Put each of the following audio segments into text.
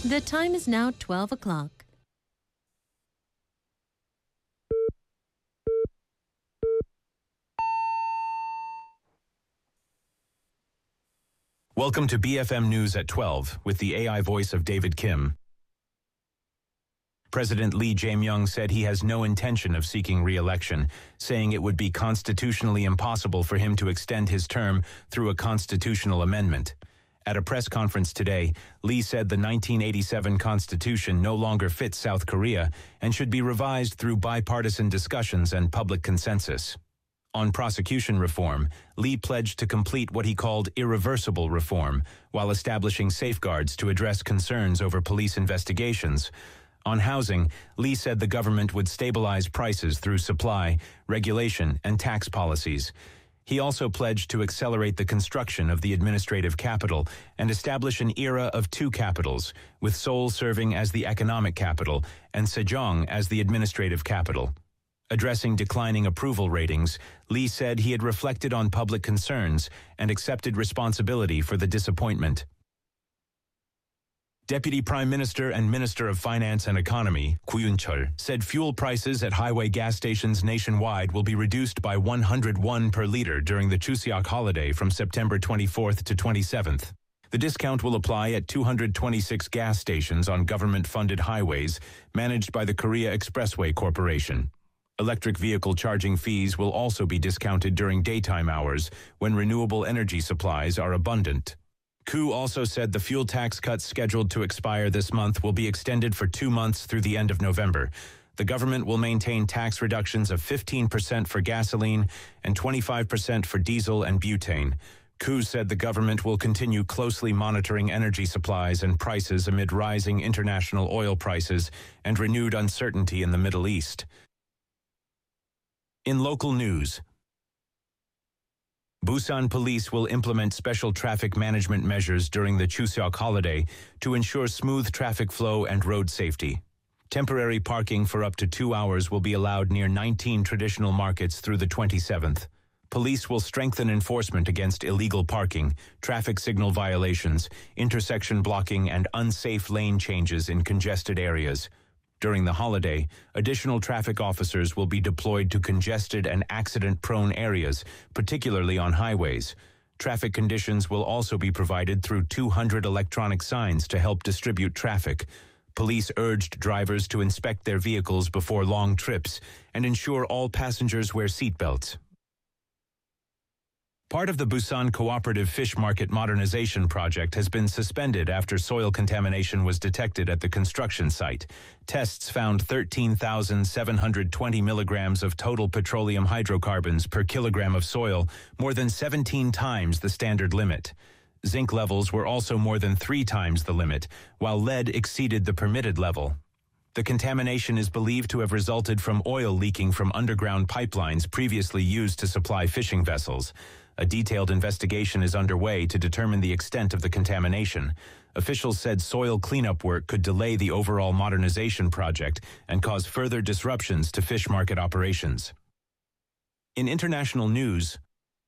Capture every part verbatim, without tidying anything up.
The time is now twelve o'clock. Welcome to B F M News at twelve with the A I voice of David Kim. President Lee Jae-myung said he has no intention of seeking re-election, saying it would be constitutionally impossible for him to extend his term through a constitutional amendment. At a press conference today, Lee said the nineteen eighty-seven Constitution no longer fits South Korea and should be revised through bipartisan discussions and public consensus. On prosecution reform, Lee pledged to complete what he called irreversible reform, while establishing safeguards to address concerns over police investigations. On housing, Lee said the government would stabilize prices through supply, regulation, and tax policies. He also pledged to accelerate the construction of the administrative capital and establish an era of two capitals, with Seoul serving as the economic capital and Sejong as the administrative capital. Addressing declining approval ratings, Lee said he had reflected on public concerns and accepted responsibility for the disappointment. Deputy Prime Minister and Minister of Finance and Economy, Koo Yoon-chol, said fuel prices at highway gas stations nationwide will be reduced by one hundred won per liter during the Chuseok holiday from September twenty-fourth to twenty-seventh. The discount will apply at two hundred twenty-six gas stations on government-funded highways managed by the Korea Expressway Corporation. Electric vehicle charging fees will also be discounted during daytime hours when renewable energy supplies are abundant. Koo also said the fuel tax cuts scheduled to expire this month will be extended for two months through the end of November. The government will maintain tax reductions of fifteen percent for gasoline and twenty-five percent for diesel and butane. Koo said the government will continue closely monitoring energy supplies and prices amid rising international oil prices and renewed uncertainty in the Middle East. In local news, Busan Police will implement special traffic management measures during the Chuseok holiday to ensure smooth traffic flow and road safety. Temporary parking for up to two hours will be allowed near nineteen traditional markets through the twenty-seventh. Police will strengthen enforcement against illegal parking, traffic signal violations, intersection blocking, and unsafe lane changes in congested areas. During the holiday, additional traffic officers will be deployed to congested and accident-prone areas, particularly on highways. Traffic conditions will also be provided through two hundred electronic signs to help distribute traffic. Police urged drivers to inspect their vehicles before long trips and ensure all passengers wear seatbelts. Part of the Busan Cooperative Fish Market Modernization Project has been suspended after soil contamination was detected at the construction site. Tests found thirteen thousand seven hundred twenty milligrams of total petroleum hydrocarbons per kilogram of soil, more than seventeen times the standard limit. Zinc levels were also more than three times the limit, while lead exceeded the permitted level. The contamination is believed to have resulted from oil leaking from underground pipelines previously used to supply fishing vessels. A detailed investigation is underway to determine the extent of the contamination. Officials said soil cleanup work could delay the overall modernization project and cause further disruptions to fish market operations. In international news,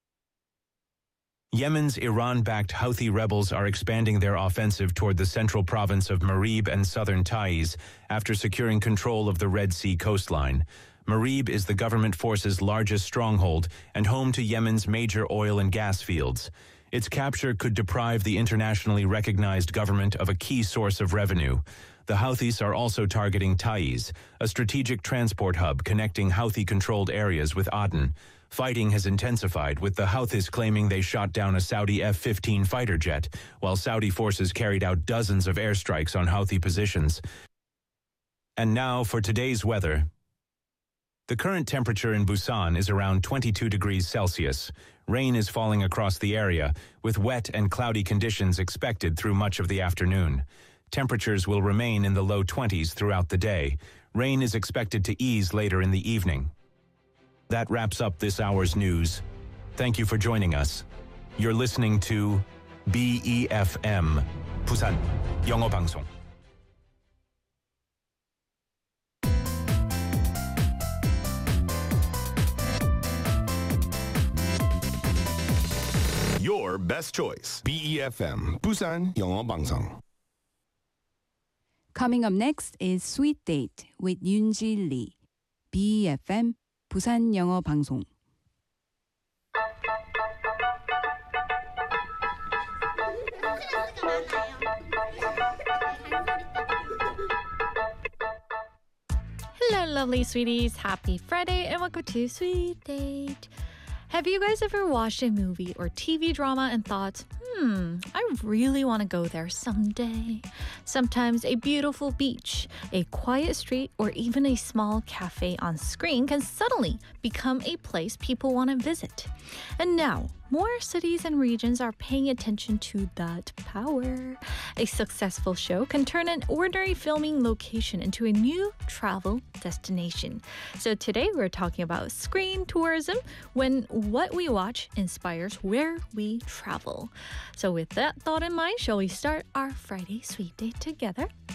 Yemen's Iran-backed Houthi rebels are expanding their offensive toward the central province of Marib and southern Taiz after securing control of the Red Sea coastline. Marib is the government force's largest stronghold and home to Yemen's major oil and gas fields. Its capture could deprive the internationally recognized government of a key source of revenue. The Houthis are also targeting Taiz, a strategic transport hub connecting Houthi-controlled areas with Aden. Fighting has intensified, with the Houthis claiming they shot down a Saudi F fifteen fighter jet, while Saudi forces carried out dozens of airstrikes on Houthi positions. And now for today's weather. The current temperature in Busan is around twenty-two degrees Celsius. Rain is falling across the area, with wet and cloudy conditions expected through much of the afternoon. Temperatures will remain in the low twenties throughout the day. Rain is expected to ease later in the evening. That wraps up this hour's news. Thank you for joining us. You're listening to B E F M, Busan 영어 방송. Your best choice. B E F M, Busan 영어 방송. Coming up next is Sweet Date with Yoonji Lee. B E F M 부산 영어 방송. Hello, lovely sweeties. Happy Friday and welcome to Sweet Date. Have you guys ever watched a movie or T V drama and thought, hmm, I really want to go there someday? Sometimes a beautiful beach, a quiet street, or even a small cafe on screen can suddenly become a place people want to visit. And now, more cities and regions are paying attention to that power. A successful show can turn an ordinary filming location into a new travel destination. So today we're talking about screen tourism, when what we watch inspires where we travel. So with that thought in mind, shall we start our Friday Sweet Date together?